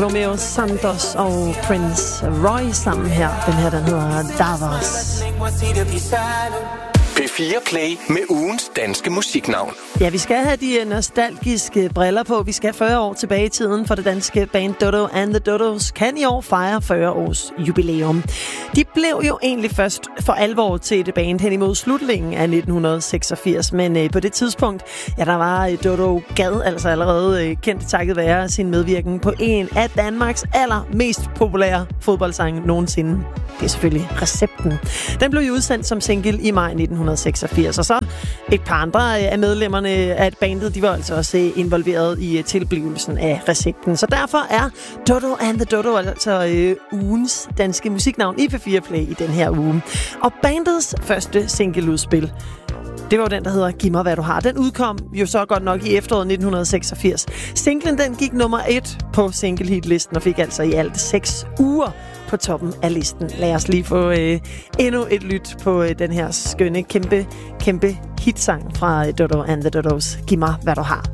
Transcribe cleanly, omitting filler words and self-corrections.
Romeo Santos og Prince Roy sammen her. Den her, den hedder Davos. P4 Play med ugens danske musiknavn. Ja, vi skal have de nostalgiske briller på. Vi skal 40 år tilbage i tiden, for det danske band Dodo and the Dodos kan i år fejre 40 års jubilæum. De blev jo egentlig først for alvor til et band hen imod slutningen af 1986, men på det tidspunkt, ja, der var Dodo Gad altså allerede kendt takket være sin medvirken på en af Danmarks allermest populære fodboldsange nogensinde. Det er selvfølgelig Recepten. Den blev jo udsendt som single i maj 1986, og så et par andre af medlemmerne af bandet, de var altså også involveret i tilblivelsen af Recepten. Så derfor er Dodo and the Dodo altså ugens danske musiknavn i P4 Play i den her uge. Og bandets første singleudspil, det var jo den, der hedder Giv mig, hvad du har. Den udkom jo så godt nok i efteråret 1986. Singlen, den gik nummer 1 på single-hit-listen og fik altså i alt 6 uger på toppen af listen. Lad os lige få endnu et lyt på den her skønne, kæmpe hitsang fra Dodo and the Dodos. Giv mig, hvad du har.